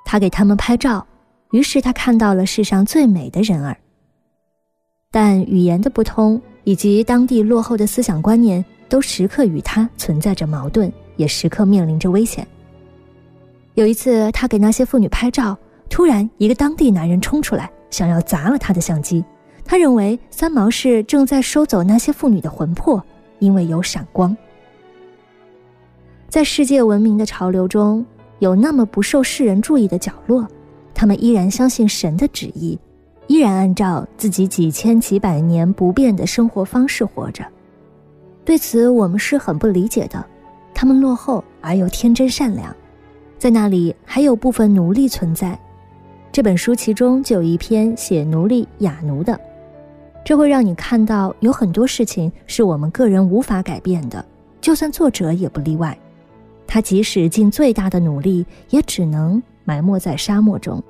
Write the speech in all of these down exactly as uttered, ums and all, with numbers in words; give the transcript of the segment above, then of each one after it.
他给他们拍照，于是他看到了世上最美的人儿。但语言的不通以及当地落后的思想观念都时刻与他存在着矛盾，也时刻面临着危险。有一次他给那些妇女拍照，突然一个当地男人冲出来，想要砸了他的相机。他认为三毛是正在收走那些妇女的魂魄，因为有闪光。在世界文明的潮流中，有那么不受世人注意的角落，他们依然相信神的旨意，依然按照自己几千几百年不变的生活方式活着。对此我们是很不理解的，他们落后而又天真善良，在那里还有部分奴隶存在。这本书其中就有一篇写奴隶哑奴的，这会让你看到有很多事情是我们个人无法改变的，就算作者也不例外。他即使尽最大的努力，也只能埋没在沙漠中。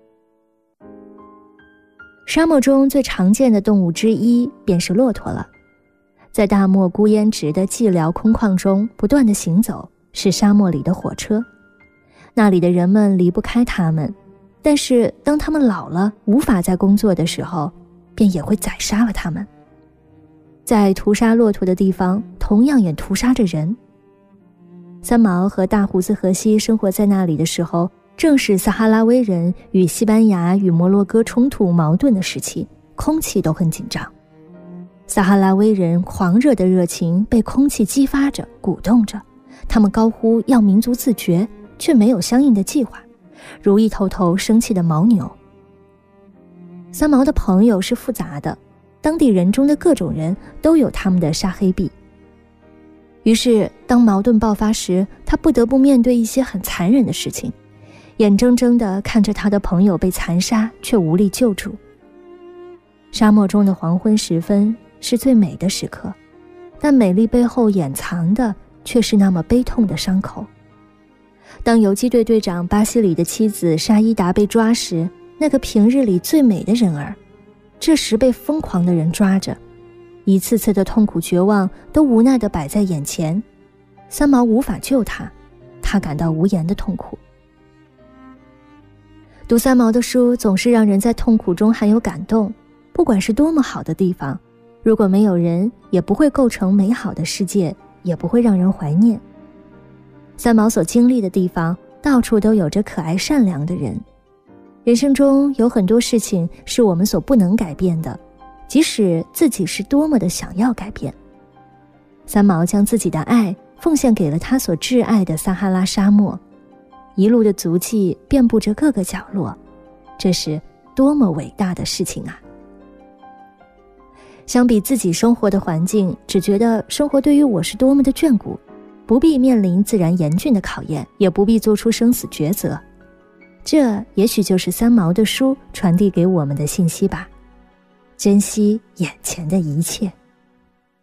沙漠中最常见的动物之一便是骆驼了。在大漠孤烟直的寂寥空旷中不断地行走，是沙漠里的火车。那里的人们离不开它们，但是当他们老了，无法再工作的时候，便也会宰杀了他们。在屠杀骆驼的地方，同样也屠杀着人。三毛和大胡子荷西生活在那里的时候，正是撒哈拉威人与西班牙与摩洛哥冲突矛盾的时期，空气都很紧张。撒哈拉威人狂热的热情被空气激发着，鼓动着，他们高呼要民族自决，却没有相应的计划，如一头头生气的牦牛。三毛的朋友是复杂的，当地人中的各种人都有他们的沙黑臂。于是当矛盾爆发时，他不得不面对一些很残忍的事情，眼睁睁地看着他的朋友被残杀，却无力救助。沙漠中的黄昏时分是最美的时刻，但美丽背后掩藏的却是那么悲痛的伤口。当游击队队长巴西里的妻子沙伊达被抓时，那个平日里最美的人儿，这时被疯狂的人抓着，一次次的痛苦绝望都无奈地摆在眼前。三毛无法救他，他感到无言的痛苦。读三毛的书总是让人在痛苦中含有感动，不管是多么好的地方，如果没有人，也不会构成美好的世界，也不会让人怀念。三毛所经历的地方，到处都有着可爱善良的人。人生中有很多事情是我们所不能改变的，即使自己是多么的想要改变。三毛将自己的爱奉献给了他所挚爱的撒哈拉沙漠，一路的足迹遍布着各个角落，这是多么伟大的事情啊！相比自己生活的环境，只觉得生活对于我是多么的眷顾，不必面临自然严峻的考验，也不必做出生死抉择。这也许就是三毛的书传递给我们的信息吧，珍惜眼前的一切。